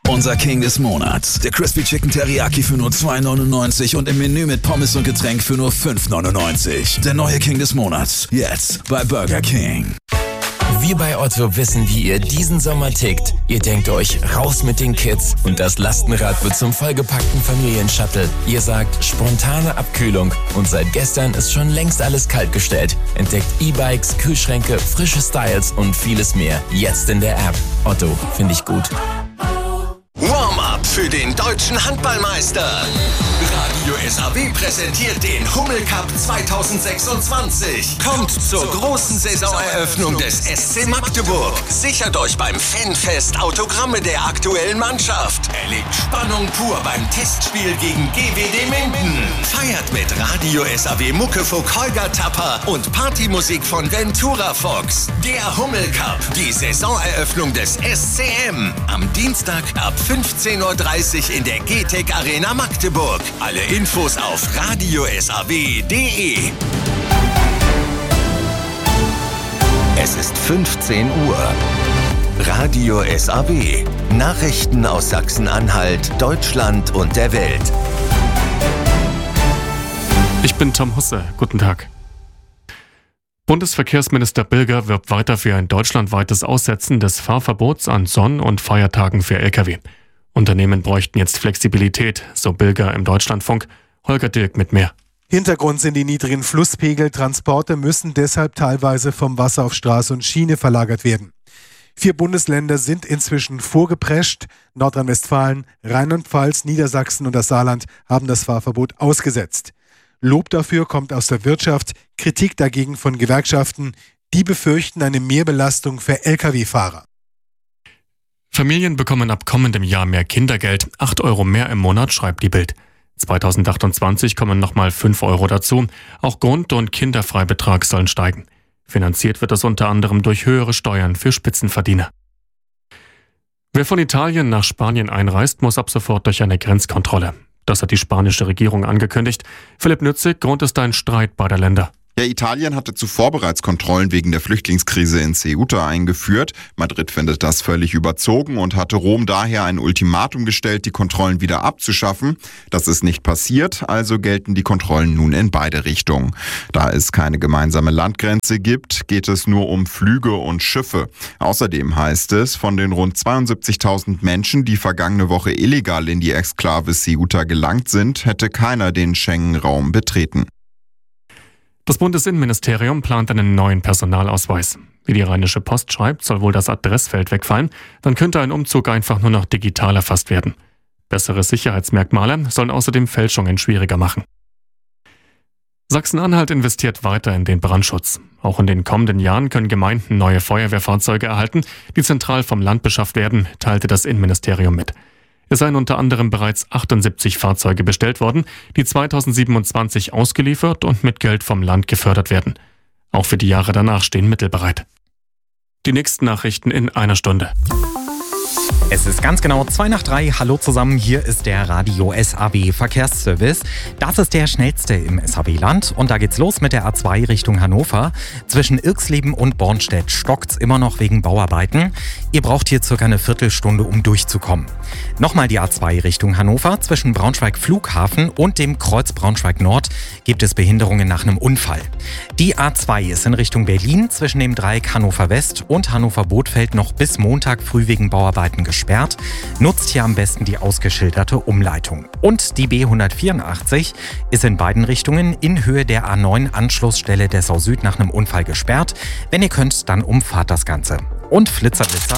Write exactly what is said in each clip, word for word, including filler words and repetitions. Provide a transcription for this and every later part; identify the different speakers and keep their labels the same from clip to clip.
Speaker 1: Unser King des Monats. Der Crispy Chicken Teriyaki für nur zwei neunundneunzig und im Menü mit Pommes und Getränk für nur fünf neunundneunzig. Der neue King des Monats. Jetzt bei Burger King.
Speaker 2: Wir bei Otto wissen, wie ihr diesen Sommer tickt. Ihr denkt euch, raus mit den Kids und das Lastenrad wird zum vollgepackten Familienshuttle. Ihr sagt, spontane Abkühlung und seit gestern ist schon längst alles kaltgestellt. Entdeckt E-Bikes, Kühlschränke, frische Styles und vieles mehr. Jetzt in der App. Otto, finde ich gut.
Speaker 3: Warm-up für den deutschen Handballmeister. Radio S A W präsentiert den Hummel Cup zwanzig sechsundzwanzig. Kommt zur großen Saisoneröffnung des S C Magdeburg. Sichert euch beim Fanfest Autogramme der aktuellen Mannschaft. Erlebt Spannung pur beim Testspiel gegen G W D Minden. Feiert mit Radio S A W Muckefuck Holger Tapper und Partymusik von Ventura Fox. Der Hummel Cup, die Saisoneröffnung des S C M. Am Dienstag ab fünfzehn Uhr dreißig in der G T E C Arena Magdeburg. Alle Infos auf radio s a w punkt d e. Es ist fünfzehn Uhr. Radio S A W. Nachrichten aus Sachsen-Anhalt, Deutschland und der Welt.
Speaker 4: Ich bin Tom Husse. Guten Tag. Bundesverkehrsminister Bilger wirbt weiter für ein deutschlandweites Aussetzen des Fahrverbots an Sonn- und Feiertagen für L K W. Unternehmen bräuchten jetzt Flexibilität, so Bilger im Deutschlandfunk. Holger Dirk mit mehr.
Speaker 5: Hintergrund sind die niedrigen Flusspegel. Transporte müssen deshalb teilweise vom Wasser auf Straße und Schiene verlagert werden. Vier Bundesländer sind inzwischen vorgeprescht. Nordrhein-Westfalen, Rheinland-Pfalz, Niedersachsen und das Saarland haben das Fahrverbot ausgesetzt. Lob dafür kommt aus der Wirtschaft, Kritik dagegen von Gewerkschaften. Die befürchten eine Mehrbelastung für L K W-Fahrer.
Speaker 4: Familien bekommen ab kommendem Jahr mehr Kindergeld, acht Euro mehr im Monat, schreibt die Bild. zweitausendachtundzwanzig kommen nochmal fünf Euro dazu. Auch Grund- und Kinderfreibetrag sollen steigen. Finanziert wird das unter anderem durch höhere Steuern für Spitzenverdiener. Wer von Italien nach Spanien einreist, muss ab sofort durch eine Grenzkontrolle. Das hat die spanische Regierung angekündigt. Philipp Nützig, Grund ist ein Streit beider Länder.
Speaker 6: Ja, Italien hatte zuvor bereits Kontrollen wegen der Flüchtlingskrise in Ceuta eingeführt. Madrid findet das völlig überzogen und hatte Rom daher ein Ultimatum gestellt, die Kontrollen wieder abzuschaffen. Das ist nicht passiert, also gelten die Kontrollen nun in beide Richtungen. Da es keine gemeinsame Landgrenze gibt, geht es nur um Flüge und Schiffe. Außerdem heißt es, von den rund zweiundsiebzigtausend Menschen, die vergangene Woche illegal in die Exklave Ceuta gelangt sind, hätte keiner den Schengen-Raum betreten.
Speaker 4: Das Bundesinnenministerium plant einen neuen Personalausweis. Wie die Rheinische Post schreibt, soll wohl das Adressfeld wegfallen. Dann könnte ein Umzug einfach nur noch digital erfasst werden. Bessere Sicherheitsmerkmale sollen außerdem Fälschungen schwieriger machen. Sachsen-Anhalt investiert weiter in den Brandschutz. Auch in den kommenden Jahren können Gemeinden neue Feuerwehrfahrzeuge erhalten, die zentral vom Land beschafft werden, teilte das Innenministerium mit. Es seien unter anderem bereits achtundsiebzig Fahrzeuge bestellt worden, die zweitausendsiebenundzwanzig ausgeliefert und mit Geld vom Land gefördert werden. Auch für die Jahre danach stehen Mittel bereit. Die nächsten Nachrichten in einer Stunde.
Speaker 7: Es ist ganz genau zwei nach drei. Hallo zusammen, hier ist der Radio S A W Verkehrsservice. Das ist der schnellste im S A W-Land und da geht's los mit der A zwei Richtung Hannover. Zwischen Irxleben und Bornstedt stockt's immer noch wegen Bauarbeiten. Ihr braucht hier circa eine Viertelstunde, um durchzukommen. Nochmal die A zwei Richtung Hannover. Zwischen Braunschweig Flughafen und dem Kreuz Braunschweig Nord gibt es Behinderungen nach einem Unfall. Die A zwei ist in Richtung Berlin zwischen dem Dreieck Hannover West und Hannover Bothfeld noch bis Montag früh wegen Bauarbeiten gesperrt. Nutzt hier am besten die ausgeschilderte Umleitung. Und die B hundertvierundachtzig ist in beiden Richtungen in Höhe der A neun Anschlussstelle Dessau Süd nach einem Unfall gesperrt. Wenn ihr könnt, dann umfahrt das Ganze. Und Flitzerblitzer.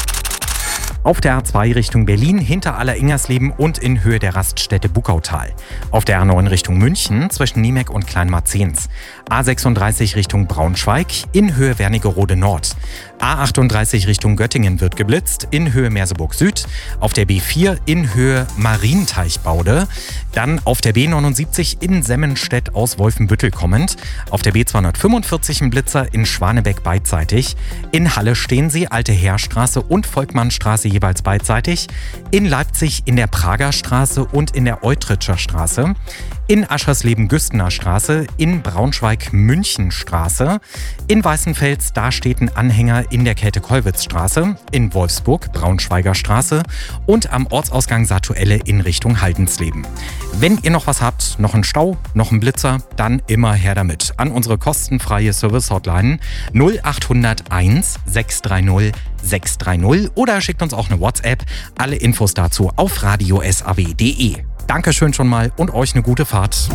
Speaker 7: Auf der A zwei Richtung Berlin hinter Aller-Ingersleben und in Höhe der Raststätte Buckautal. Auf der A neun Richtung München zwischen Niemek und Kleinmarzens. A sechsunddreißig Richtung Braunschweig in Höhe Wernigerode Nord. A achtunddreißig Richtung Göttingen wird geblitzt in Höhe Merseburg Süd. Auf der B vier in Höhe Marienteichbaude. Dann auf der B neunundsiebzig in Semmenstedt aus Wolfenbüttel kommend. Auf der B zweihundertfünfundvierzig ein Blitzer in Schwanebeck beidseitig. In Halle stehen sie Alte Heerstraße und Volkmannstraße jeweils beidseitig. In Leipzig in der Prager Straße und in der Eutritscher Straße. in Aschersleben-Güstener Straße, in Braunschweig-Münchenstraße, in Weißenfels, da steht ein Anhänger in der Käthe-Kollwitz-Straße, in Wolfsburg, Braunschweiger Straße und am Ortsausgang Satuelle in Richtung Haldensleben. Wenn ihr noch was habt, noch einen Stau, noch einen Blitzer, dann immer her damit. An unsere kostenfreie Service-Hotline null acht null eins sechs drei null sechs drei null oder schickt uns auch eine WhatsApp. Alle Infos dazu auf radio s a w punkt d e. Dankeschön schon mal und euch eine gute Fahrt.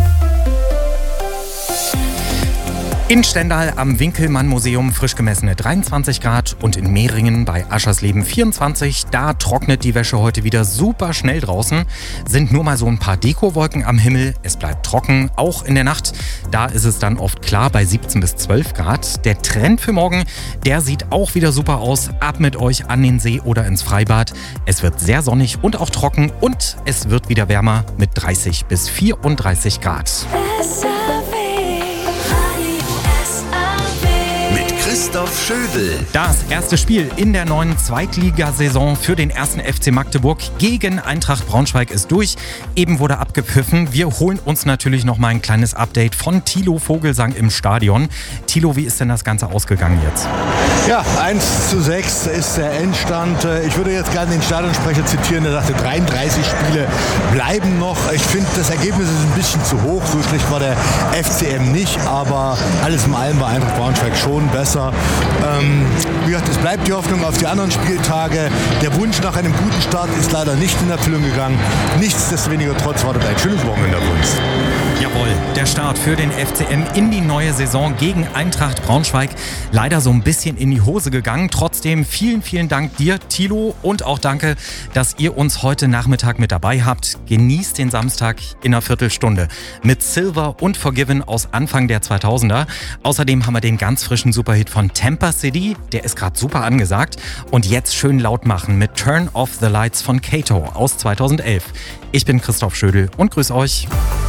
Speaker 7: In Stendal am Winkelmann-Museum frisch gemessene dreiundzwanzig Grad und in Mehringen bei Aschersleben vierundzwanzig. Da trocknet die Wäsche heute wieder super schnell draußen. Sind nur mal so ein paar Dekowolken am Himmel. Es bleibt trocken, auch in der Nacht. Da ist es dann oft klar bei siebzehn bis zwölf Grad. Der Trend für morgen, der sieht auch wieder super aus. Ab mit euch an den See oder ins Freibad. Es wird sehr sonnig und auch trocken und es wird wieder wärmer mit dreißig bis vierunddreißig Grad.
Speaker 3: Christoph Schödel.
Speaker 7: Das erste Spiel in der neuen Zweitligasaison für den ersten F C Magdeburg gegen Eintracht Braunschweig ist durch. Eben wurde abgepfiffen. Wir holen uns natürlich noch mal ein kleines Update von Thilo Vogelsang im Stadion. Thilo, wie ist denn das Ganze ausgegangen jetzt?
Speaker 8: Ja, eins zu sechs ist der Endstand. Ich würde jetzt gerne den Stadionsprecher zitieren, der sagte, dreiunddreißig Spiele bleiben noch. Ich finde, das Ergebnis ist ein bisschen zu hoch. So schlecht war der F C M nicht, aber alles in allem war Eintracht Braunschweig schon besser. Ähm, wie gesagt, es bleibt die Hoffnung auf die anderen Spieltage. Der Wunsch nach einem guten Start ist leider nicht in Erfüllung gegangen. Nichtsdestoweniger trotz wartet ein schönes Wochenende auf uns.
Speaker 7: Jawohl, der Start für den F C M in die neue Saison gegen Eintracht Braunschweig. Leider so ein bisschen in die Hose gegangen. Trotzdem vielen, vielen Dank dir, Thilo, und auch danke, dass ihr uns heute Nachmittag mit dabei habt. Genießt den Samstag in einer Viertelstunde mit Silver und Forgiven aus Anfang der zweitausender. Außerdem haben wir den ganz frischen Superhit von Tampa City, der ist gerade super angesagt. Und jetzt schön laut machen mit Turn Off the Lights von Kato aus zweitausendelf. Ich bin Christoph Schödel und grüß euch.